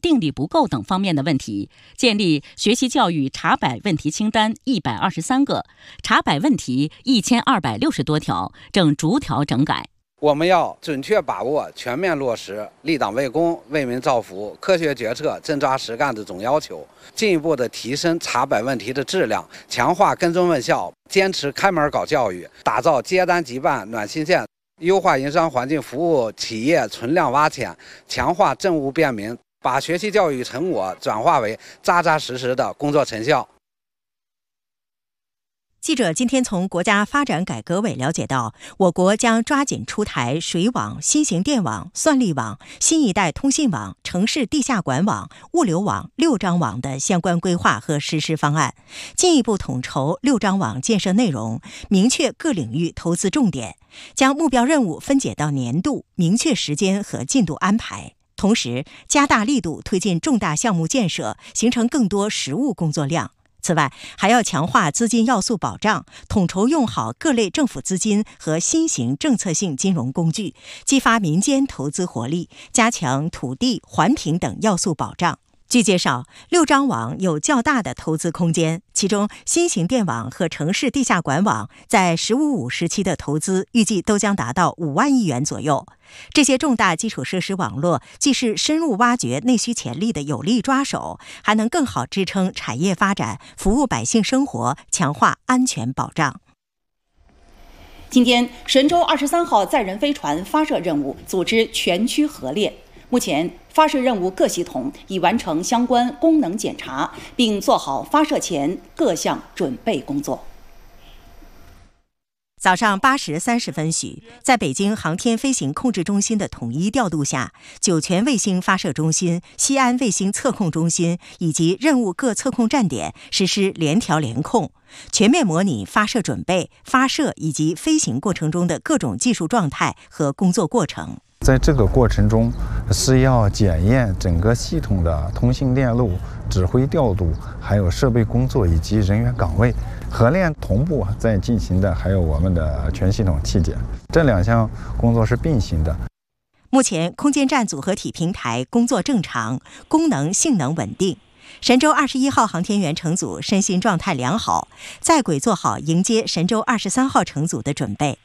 定力不够等方面的问题，建立学习教育查摆问题清单123个，查摆问题1260多条，正逐条整改。 我们要准确把握、全面落实立党为公、为民造福、科学决策、真抓实干的总要求，进一步的提升查摆问题的质量，强化跟踪问效，坚持开门搞教育，打造接单即办暖心县，优化营商环境，服务企业存量挖潜，强化政务便民，把学习教育成果转化为扎扎实实的工作成效。 记者今天从国家发展改革委了解到，我国将抓紧出台水网、新型电网、算力网、新一代通信网、城市地下管网、物流网、6张网的相关规划和实施方案，进一步统筹6张网建设内容，明确各领域投资重点，将目标任务分解到年度，明确时间和进度安排。同时，加大力度推进重大项目建设，形成更多实务工作量。此外，还要强化资金要素保障，统筹用好各类政府资金和新型政策性金融工具，激发民间投资活力，加强土地、环评等要素保障。据介绍，6张网有较大的投资空间，其中新型电网和城市地下管网在“15-5”时期的投资预计都将达到5万亿元左右。这些重大基础设施网络既是深入挖掘内需潜力的有力抓手，还能更好支撑产业发展，服务百姓生活，强化安全保障。 今天，神舟23号载人飞船发射任务组织全区核练。目前，发射任务各系统已完成相关功能检查，并做好发射前各项准备工作。 早上8时30分许，在北京航天飞行控制中心的统一调度下，酒泉卫星发射中心、西安卫星测控中心以及任务各测控站点实施联调联控，全面模拟发射准备、发射以及飞行过程中的各种技术状态和工作过程。 在这个过程中，是要检验整个系统的通信链路、指挥调度，还有设备工作以及人员岗位。核练同步在进行的还有我们的全系统器检，这2项工作是并行的。 目前，空间站组合体平台工作正常，功能性能稳定。神舟21号航天员乘组身心状态良好，在轨做好迎接神舟23号乘组的准备。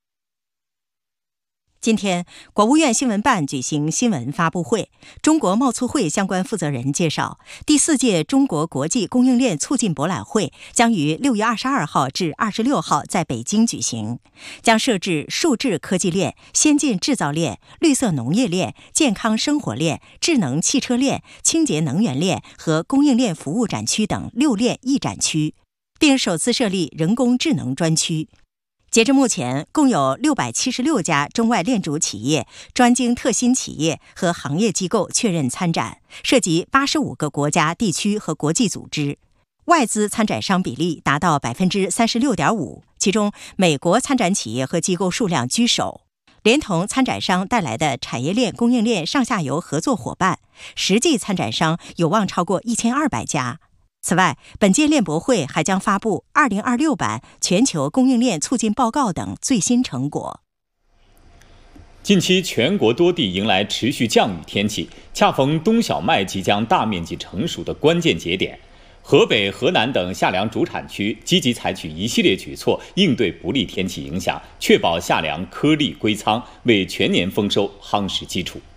今天，国务院新闻办举行新闻发布会，中国贸促会相关负责人介绍，第4届中国国际供应链促进博览会将于6月22号至26号在北京举行，将设置数字科技链、先进制造链、绿色农业链、健康生活链、智能汽车链、清洁能源链和供应链服务展区等6链1展区，并首次设立人工智能专区。截至目前，共有676家中外链主企业、专精特新企业和行业机构确认参展，涉及85个国家、地区和国际组织，外资参展商比例达到36.5%，其中美国参展企业和机构数量居首。连同参展商带来的产业链、供应链上下游合作伙伴，实际参展商有望超过1200家。此外，本届链博会还将发布2026版全球供应链促进报告等最新成果。 近期全国多地迎来持续降雨天气，恰逢冬小麦即将大面积成熟的关键节点。河北、河南等夏粮主产区积极采取一系列举措，应对不利天气影响，确保夏粮颗粒归仓，为全年丰收夯实基础。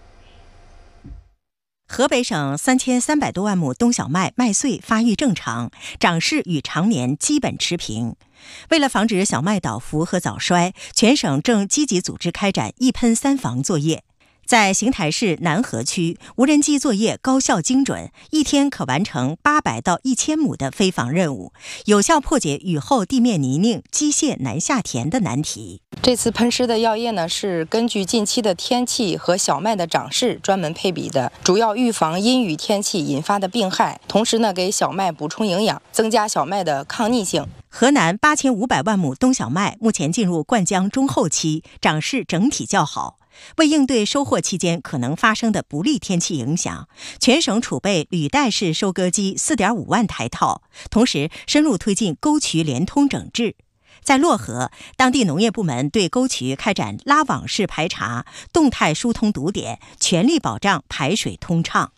河北省3300多万亩冬小麦麦穗发育正常，长势与常年基本持平。为了防止小麦倒伏和早衰，全省正积极组织开展一喷三防作业。在邢台市南河区，无人机作业高效精准，一天可完成800到1000亩的飞防任务，有效破解雨后地面泥泞、机械难下田的难题。 这次喷施的药液呢，是根据近期的天气和小麦的长势专门配比的，主要预防阴雨天气引发的病害，同时呢，给小麦补充营养，增加小麦的抗逆性。 河南8500万亩冬小麦目前进入灌浆中后期，长势整体较好。为应对收获期间可能发生的不利天气影响，全省储备履带式收割机4.5万台套，同时深入推进沟渠连通整治。在漯河，当地农业部门对沟渠开展拉网式排查，动态疏通堵点，全力保障排水通畅。